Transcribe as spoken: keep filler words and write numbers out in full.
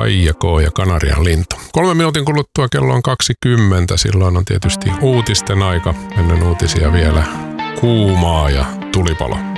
Kaija K ja Kanarian lintu. Kolme minuutin kuluttua kello on kaksikymmentä. Silloin on tietysti uutisten aika. Ennen uutisia vielä kuumaa ja tulipalo.